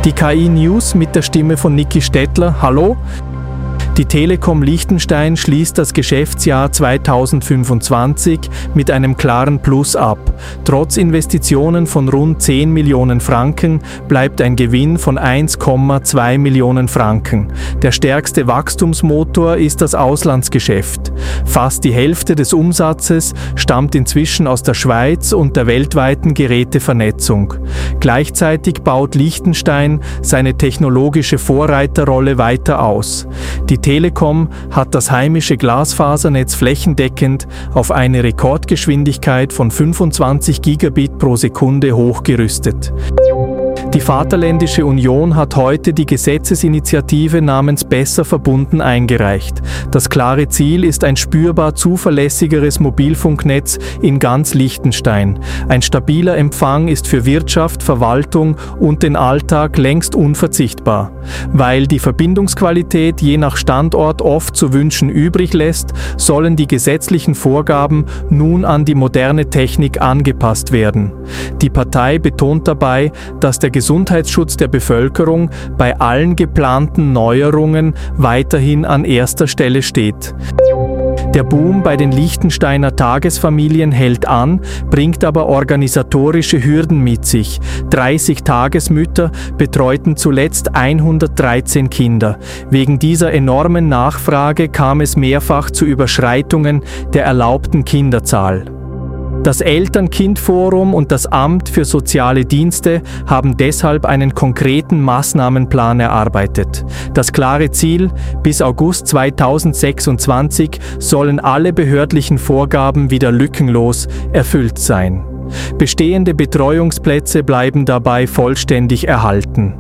Die KI News mit der Stimme von Niki Stettler. Hallo. Die Telekom Liechtenstein schließt das Geschäftsjahr 2025 mit einem klaren Plus ab. Trotz Investitionen von rund 10 Millionen Franken bleibt ein Gewinn von 1,2 Millionen Franken. Der stärkste Wachstumsmotor ist das Auslandsgeschäft. Fast die Hälfte des Umsatzes stammt inzwischen aus der Schweiz und der weltweiten Gerätevernetzung. Gleichzeitig baut Liechtenstein seine technologische Vorreiterrolle weiter aus. Die Telekom hat das heimische Glasfasernetz flächendeckend auf eine Rekordgeschwindigkeit von 25 Gigabit pro Sekunde hochgerüstet. Die Vaterländische Union hat heute die Gesetzesinitiative namens Besser verbunden eingereicht. Das klare Ziel ist ein spürbar zuverlässigeres Mobilfunknetz in ganz Liechtenstein. Ein stabiler Empfang ist für Wirtschaft, Verwaltung und den Alltag längst unverzichtbar. Weil die Verbindungsqualität je nach Standort oft zu wünschen übrig lässt, sollen die gesetzlichen Vorgaben nun an die moderne Technik angepasst werden. Die Partei betont dabei, dass der Gesundheitsschutz der Bevölkerung bei allen geplanten Neuerungen weiterhin an erster Stelle steht. Der Boom bei den Liechtensteiner Tagesfamilien hält an, bringt aber organisatorische Hürden mit sich. 30 Tagesmütter betreuten zuletzt 113 Kinder. Wegen dieser enormen Nachfrage kam es mehrfach zu Überschreitungen der erlaubten Kinderzahl. Das Eltern-Kind-Forum und das Amt für soziale Dienste haben deshalb einen konkreten Maßnahmenplan erarbeitet. Das klare Ziel: bis August 2026 sollen alle behördlichen Vorgaben wieder lückenlos erfüllt sein. Bestehende Betreuungsplätze bleiben dabei vollständig erhalten.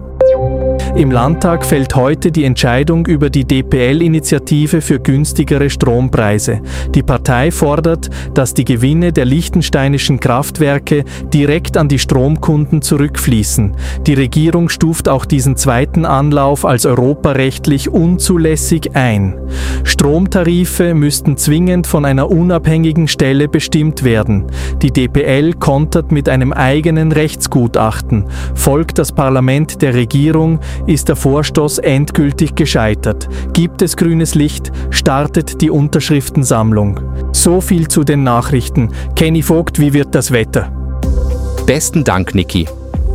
Im Landtag fällt heute die Entscheidung über die DPL-Initiative für günstigere Strompreise. Die Partei fordert, dass die Gewinne der liechtensteinischen Kraftwerke direkt an die Stromkunden zurückfließen. Die Regierung stuft auch diesen zweiten Anlauf als europarechtlich unzulässig ein. Stromtarife müssten zwingend von einer unabhängigen Stelle bestimmt werden. Die DPL kontert mit einem eigenen Rechtsgutachten. Folgt das Parlament der Regierung, ist der Vorstoß endgültig gescheitert. Gibt es grünes Licht, startet die Unterschriftensammlung. So viel zu den Nachrichten. Kenny Vogt, wie wird das Wetter? Besten Dank, Niki.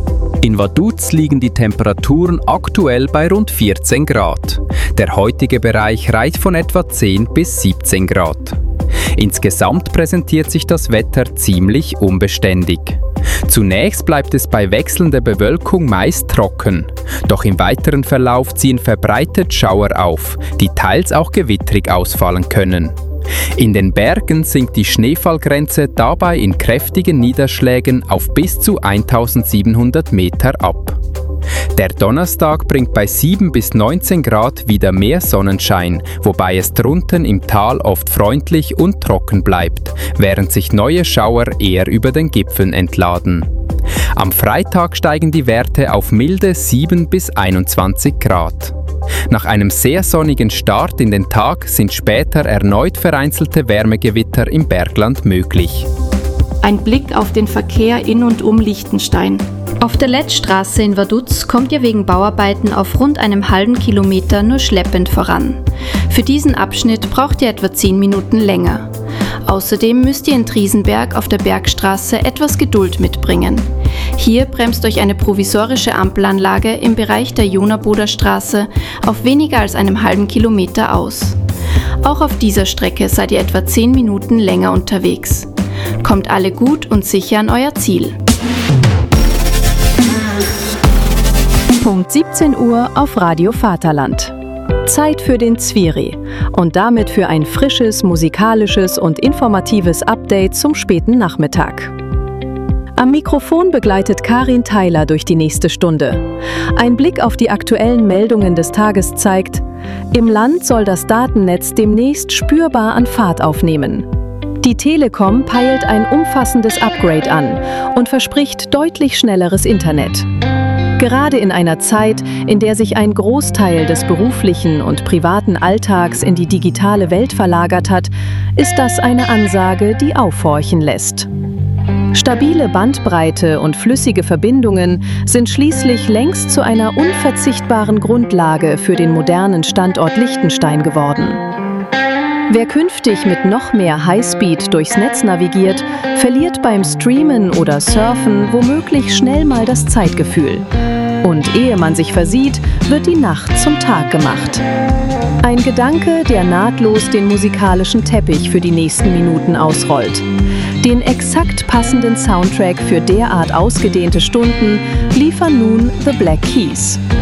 In Vaduz liegen die Temperaturen aktuell bei rund 14 Grad. Der heutige Bereich reicht von etwa 10 bis 17 Grad. Insgesamt präsentiert sich das Wetter ziemlich unbeständig. Zunächst bleibt es bei wechselnder Bewölkung meist trocken, doch im weiteren Verlauf ziehen verbreitet Schauer auf, die teils auch gewittrig ausfallen können. In den Bergen sinkt die Schneefallgrenze dabei in kräftigen Niederschlägen auf bis zu 1700 Meter ab. Der Donnerstag bringt bei 7 bis 19 Grad wieder mehr Sonnenschein, wobei es drunten im Tal oft freundlich und trocken bleibt, während sich neue Schauer eher über den Gipfeln entladen. Am Freitag steigen die Werte auf milde 7 bis 21 Grad. Nach einem sehr sonnigen Start in den Tag sind später erneut vereinzelte Wärmegewitter im Bergland möglich. Ein Blick auf den Verkehr in und um Liechtenstein. Auf der Letzstraße in Vaduz kommt ihr wegen Bauarbeiten auf rund einem halben Kilometer nur schleppend voran. Für diesen Abschnitt braucht ihr etwa 10 Minuten länger. Außerdem müsst ihr in Triesenberg auf der Bergstraße etwas Geduld mitbringen. Hier bremst euch eine provisorische Ampelanlage im Bereich der Jonaboder Straße auf weniger als einem halben Kilometer aus. Auch auf dieser Strecke seid ihr etwa 10 Minuten länger unterwegs. Kommt alle gut und sicher an euer Ziel. Punkt 17 Uhr auf Radio Vaterland. Zeit für den Zwiri und damit für ein frisches, musikalisches und informatives Update zum späten Nachmittag. Am Mikrofon begleitet Karin Theiler durch die nächste Stunde. Ein Blick auf die aktuellen Meldungen des Tages zeigt, im Land soll das Datennetz demnächst spürbar an Fahrt aufnehmen. Die Telekom peilt ein umfassendes Upgrade an und verspricht deutlich schnelleres Internet. Gerade in einer Zeit, in der sich ein Großteil des beruflichen und privaten Alltags in die digitale Welt verlagert hat, ist das eine Ansage, die aufhorchen lässt. Stabile Bandbreite und flüssige Verbindungen sind schließlich längst zu einer unverzichtbaren Grundlage für den modernen Standort Liechtenstein geworden. Wer künftig mit noch mehr Highspeed durchs Netz navigiert, verliert beim Streamen oder Surfen womöglich schnell mal das Zeitgefühl. Und ehe man sich versieht, wird die Nacht zum Tag gemacht. Ein Gedanke, der nahtlos den musikalischen Teppich für die nächsten Minuten ausrollt. Den exakt passenden Soundtrack für derart ausgedehnte Stunden liefern nun The Black Keys.